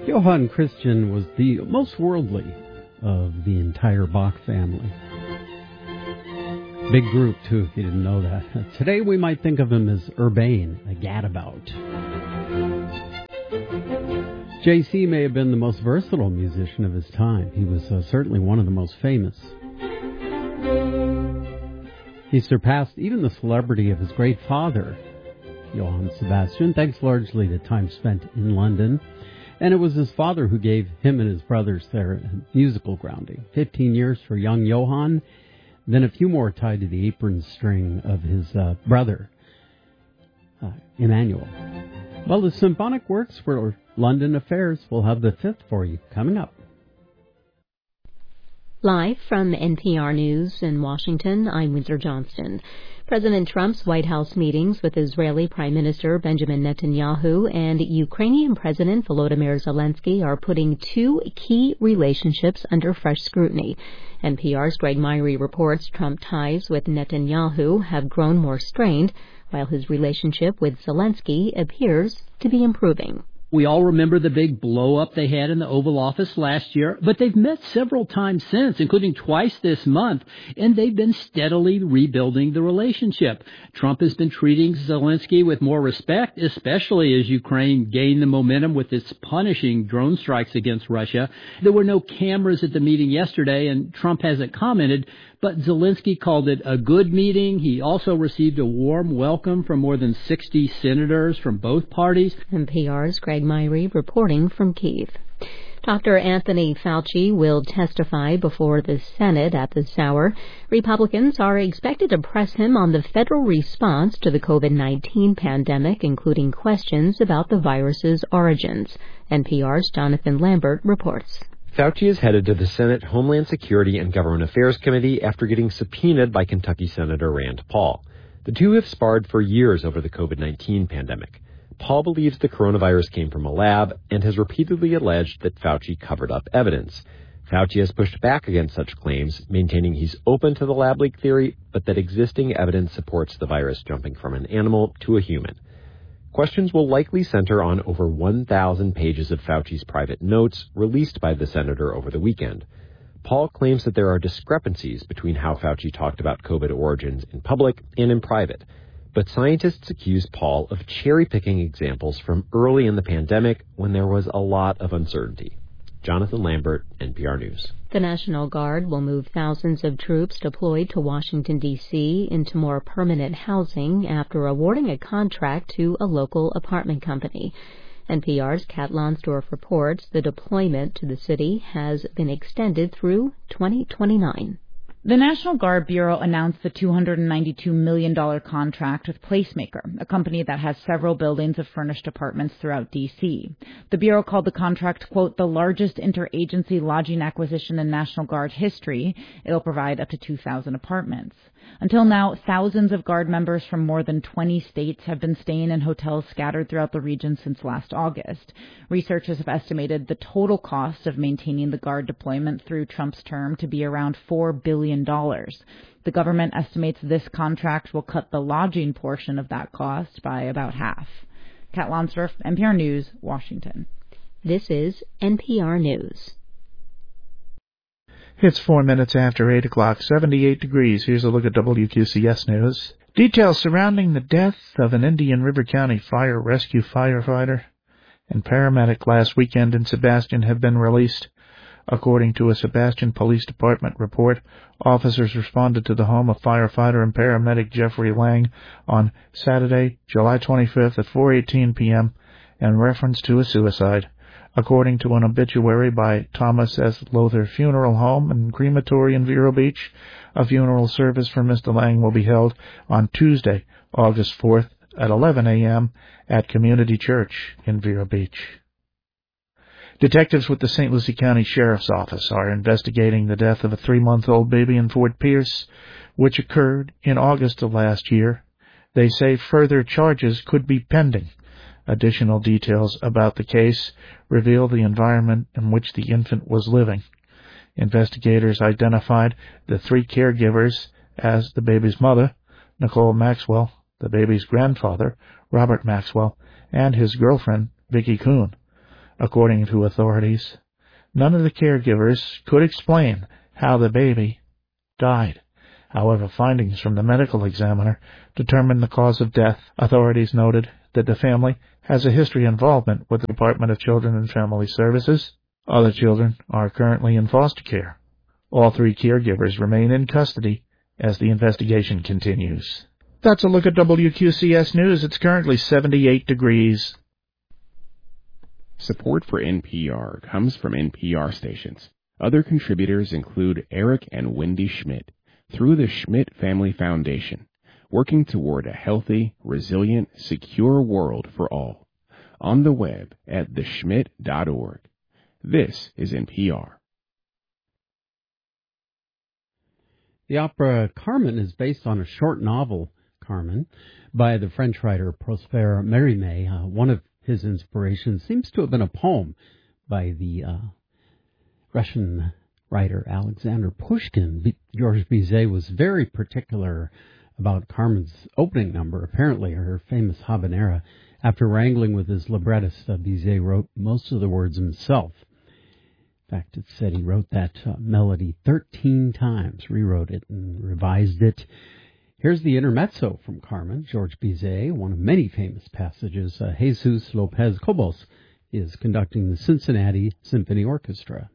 Johann Christian was the most worldly of the entire Bach family. Big group, too, if you didn't know that. Today we might think of him as urbane, a gadabout. J.C. may have been the most versatile musician of his time. He was certainly one of the most famous. He surpassed even the celebrity of his great father, Johann Sebastian, thanks largely to time spent in London. And it was his father who gave him and his brothers their musical grounding. 15 years for young Johann, then a few more tied to the apron string of his brother, Emmanuel. Well, the symphonic works for London affairs will have the fifth for you coming up. Live from NPR News in Washington, I'm Windsor Johnston. President Trump's White House meetings with Israeli Prime Minister Benjamin Netanyahu and Ukrainian President Volodymyr Zelensky are putting two key relationships under fresh scrutiny. NPR's Greg Myrie reports Trump ties with Netanyahu have grown more strained, while his relationship with Zelensky appears to be improving. We all remember the big blow-up they had in the Oval Office last year, but they've met several times since, including twice this month, and they've been steadily rebuilding the relationship. Trump has been treating Zelensky with more respect, especially as Ukraine gained the momentum with its punishing drone strikes against Russia. There were no cameras at the meeting yesterday, and Trump hasn't commented, but Zelensky called it a good meeting. He also received a warm welcome from more than 60 senators from both parties. NPR's Greg Myrie reporting from Kyiv. Dr. Anthony Fauci will testify before the Senate at this hour. Republicans are expected to press him on the federal response to the COVID-19 pandemic, including questions about the virus's origins. NPR's Jonathan Lambert reports. Fauci is headed to the Senate Homeland Security and Government Affairs Committee after getting subpoenaed by Kentucky Senator Rand Paul. The two have sparred for years over the COVID-19 pandemic. Paul believes the coronavirus came from a lab and has repeatedly alleged that Fauci covered up evidence. Fauci has pushed back against such claims, maintaining he's open to the lab leak theory, but that existing evidence supports the virus jumping from an animal to a human. Questions will likely center on over 1,000 pages of Fauci's private notes released by the senator over the weekend. Paul claims that there are discrepancies between how Fauci talked about COVID origins in public and in private. But scientists accuse Paul of cherry-picking examples from early in the pandemic when there was a lot of uncertainty. Jonathan Lambert, NPR News. The National Guard will move thousands of troops deployed to Washington, D.C. into more permanent housing after awarding a contract to a local apartment company. NPR's Kat Lonsdorf reports the deployment to the city has been extended through 2029. The National Guard Bureau announced the $292 million contract with Placemaker, a company that has several buildings of furnished apartments throughout D.C. The Bureau called the contract, quote, the largest interagency lodging acquisition in National Guard history. It'll provide up to 2,000 apartments. Until now, thousands of Guard members from more than 20 states have been staying in hotels scattered throughout the region since last August. Researchers have estimated the total cost of maintaining the Guard deployment through Trump's term to be around $4 billion. The government estimates this contract will cut the lodging portion of that cost by about half. Kat Lonsdorf, NPR News, Washington. This is NPR News. It's 4 minutes after 8 o'clock, 78 degrees. Here's a look at WQCS News. Details surrounding the death of an Indian River County fire rescue firefighter and paramedic last weekend in Sebastian have been released. According to a Sebastian Police Department report, officers responded to the home of firefighter and paramedic Jeffrey Lang on Saturday, July 25th at 4:18 p.m. in reference to a suicide. According to an obituary by Thomas S. Lother Funeral Home and Crematory in Vero Beach, a funeral service for Mr. Lang will be held on Tuesday, August 4th at 11 a.m. at Community Church in Vero Beach. Detectives with the St. Lucie County Sheriff's Office are investigating the death of a 3-month-old baby in Fort Pierce, which occurred in August of last year. They say further charges could be pending. Additional details about the case reveal the environment in which the infant was living. Investigators identified the 3 caregivers as the baby's mother, Nicole Maxwell, the baby's grandfather, Robert Maxwell, and his girlfriend, Vicky Kuhn. according to authorities. None of the caregivers could explain how the baby died. However, findings from the medical examiner determined the cause of death. Authorities noted that the family has a history of involvement with the Department of Children and Family Services. Other children are currently in foster care. All 3 caregivers remain in custody as the investigation continues. That's a look at WQCS News. It's currently 78 degrees. Support for NPR comes from NPR stations. Other contributors include Eric and Wendy Schmidt through the Schmidt Family Foundation, working toward a healthy, resilient, secure world for all. On the web at theschmidt.org. This is NPR. The opera Carmen is based on a short novel, Carmen, by the French writer Prosper Mérimée. One of his inspirations seems to have been a poem by the Russian writer Alexander Pushkin. Georges Bizet was very particular about Carmen's opening number, apparently her famous habanera. After wrangling with his librettist, Bizet wrote most of the words himself. In fact, it said he wrote that melody 13 times, rewrote it and revised it. Here's the intermezzo from Carmen, Georges Bizet, one of many famous passages. Jesus Lopez Cobos is conducting the Cincinnati Symphony Orchestra.